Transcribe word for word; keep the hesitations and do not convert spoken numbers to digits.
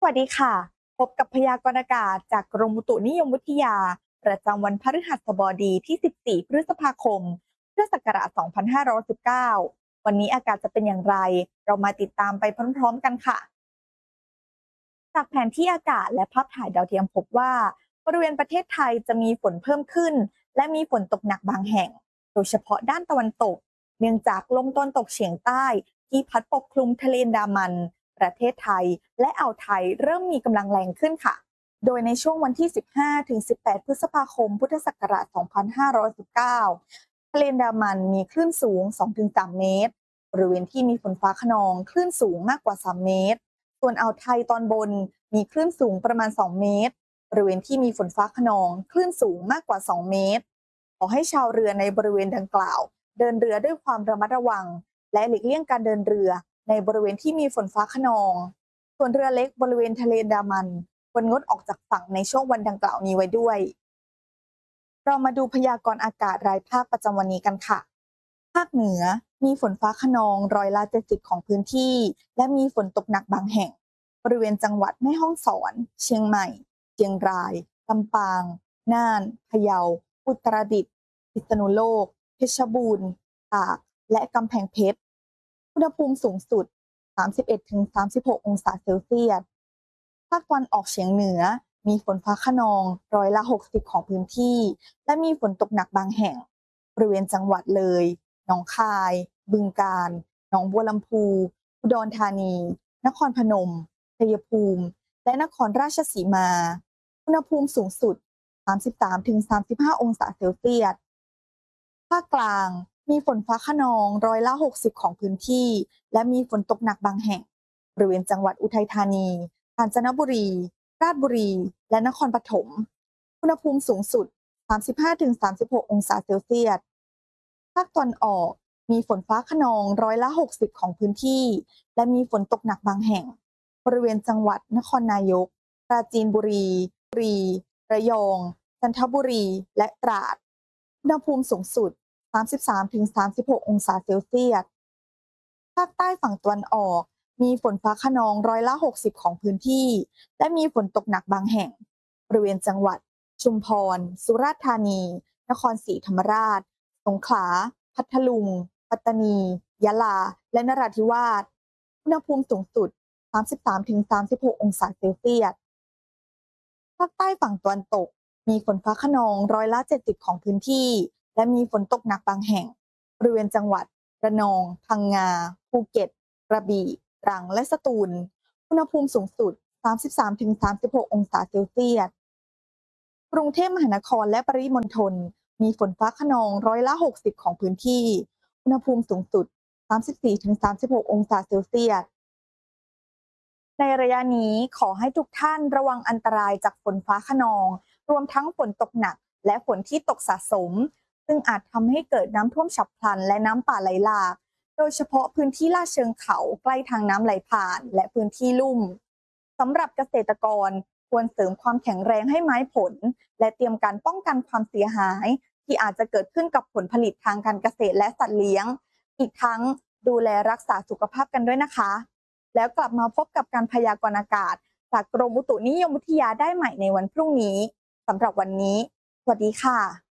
วัสดีค่ะพบกับพยากรณ์อากาศจากกรมอุตุนิยมวิทยาประจำวันพฤหัสบดีที่ สิบสี่ พฤษภาคม พุทธศักราช สองพันห้าร้อยสิบเก้า วันนี้อากาศจะเป็นอย่างไร เรามาติดตามไปพร้อมๆกันค่ะ จากแผนที่อากาศและภาพถ่ายดาวเทียมพบว่าบริเวณประเทศไทยจะมีฝนเพิ่มขึ้นและมีฝนตกหนักบางแห่งโดยเฉพาะด้านตะวันตกเนื่องจากลมตะวันตกเฉียงใต้ที่พัดปกคลุมทะเลอันดามันประเทศไทยและอ่าวไทยเริ่มมีกำลังแรงขึ้นค่ะโดยในช่วงวันที่ สิบห้าถึงสิบแปด พฤษภาคม พุทธศักราช สองพันห้าร้อยสิบเก้า ทะเลอันดามันมีคลื่นสูง สองถึงสาม เมตรบริเวณที่มีฝนฟ้าคะนองคลื่นสูงมากกว่า สาม เมตรส่วนอ่าวไทยตอนบนมีคลื่นสูงประมาณ สอง เมตรบริเวณที่มีฝนฟ้าคะนองคลื่นสูงมากกว่า สอง เมตรขอให้ชาวเรือในบริเวณดังกล่าวเดินเรือด้วยความระมัดระวังและหลีกเลี่ยงการเดินเรือในบริเวณที่มีฝนฟ้าคะนองส่วนเรือเล็กบริเวณทะเลอันดามันควรงดออกจากฝั่งในช่วงวันดังกล่าวนี้ไว้ด้วยเรามาดูพยากรณ์อากาศรายภาคประจำวันนี้กันค่ะภาคเหนือมีฝนฟ้าคะนองร้อยละเจ็ดสิบของพื้นที่และมีฝนตกหนักบางแห่งบริเวณจังหวัดแม่ฮ่องสอนเชียงใหม่เชียงรายลำปางน่านพะเยาอุตรดิตถ์พิษณุโลกเพชรบูรณ์ตากและกำแพงเพชรอุณหภูมิสูงสุด สามสิบเอ็ดถึงสามสิบหก องศาเซลเซียสภาคตะวันออกเฉียงเหนือมีฝนฟ้าคะนองร้อยละหกสิบของพื้นที่และมีฝนตกหนักบางแห่งบริเวณจังหวัดเลยหนองคายบึงกาฬหนองบัวลำพูอุดรธานีนครพนมชัยภูมิและนครราชสีมาอุณหภูมิสูงสุด สามสิบสามถึงสามสิบห้า องศาเซลเซียสภาคกลางมีฝนฟ้าคะนองร้อยละหกสิบของพื้นที่และมีฝนตกหนักบางแห่งบริเวณจังหวัดอุทัยธานีกาญจนบุรีราชบุรีและนครปฐมอุณหภูมิสูงสุด สามสิบห้าถึงสามสิบหก องศาเซลเซียสภาคตะวันออกมีฝนฟ้าคะนองร้อยละหกสิบของพื้นที่และมีฝนตกหนักบางแห่งบริเวณจังหวัดนครนายกปราจีนบุรีบุรีระยองจันทบุรีและตราดอุณหภูมิสูงสุด สามสิบสามถึงสามสิบหก องศาเซลเซียสภาคใต้ฝั่งตะวันออกมีฝนฟ้าคะนองร้อยละหกสิบของพื้นที่และมีฝนตกหนักบางแห่งบริเวณจังหวัดชุมพรสุราษฎร์ธานีนครศรีธรรมราชสงขลาพัทลุงปัตตานียะลาและนราธิวาสอุณหภูมิสูงสุด สามสิบสามถึงสามสิบหก องศาเซลเซียสภาคใต้ฝั่งตะวันตกมีฝนฟ้าคะนองร้อยละเจ็ดสิบของพื้นที่และมีฝนตกหนักบางแห่งบริเวณจังหวัดระนองพังงาภูเก็ตกระบี่ตรังและสตูลอุณหภูมิสูงสุด สามสิบสามถึงสามสิบหก องศาเซลเซียสกรุงเทพมหานครและปริมณฑลมีฝนฟ้าคะนองร้อยละหกสิบของพื้นที่อุณหภูมิสูงสุด สามสิบสี่ถึงสามสิบหก องศาเซลเซียสในระยะนี้ขอให้ทุกท่านระวังอันตรายจากฝนฟ้าคะนองรวมทั้งฝนตกหนักและฝนที่ตกสะสมซึ่งอาจทำให้เกิดน้ำท่วมฉับพลันและน้ำป่าไหลหลากโดยเฉพาะพื้นที่ลาดเชิงเขาใกล้ทางน้ำไหลผ่านและพื้นที่ลุ่มสำหรับเกษตรกรควรเสริมความแข็งแรงให้ไม้ผลและเตรียมการป้องกันความเสียหายที่อาจจะเกิดขึ้นกับผลผลิตทางการเกษตรและสัตว์เลี้ยงอีกทั้งดูแลรักษาสุขภาพกันด้วยนะคะแล้วกลับมาพบกับการพยากรณ์อากาศจากกรมอุตุนิยมวิทยาได้ใหม่ในวันพรุ่งนี้สำหรับวันนี้สวัสดีค่ะ